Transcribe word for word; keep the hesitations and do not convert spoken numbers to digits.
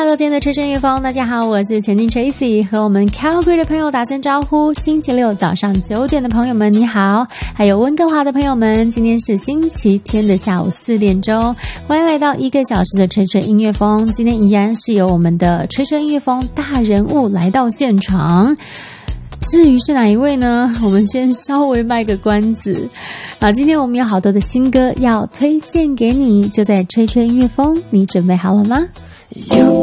到今天的吹吹乐风，大家好，我是前进 Tracy， 和我们 Calgary 的朋友打声招呼。星期六早上九点的朋友们你好，还有温哥华的朋友们，今天是星期天的下午四点钟，欢迎来到一个小时的吹吹音乐风。今天依然是由我们的吹吹音乐风大人物来到现场，至于是哪一位呢？我们先稍微卖个关子啊！今天我们有好多的新歌要推荐给你，就在吹吹音乐风，你准备好了吗？ 有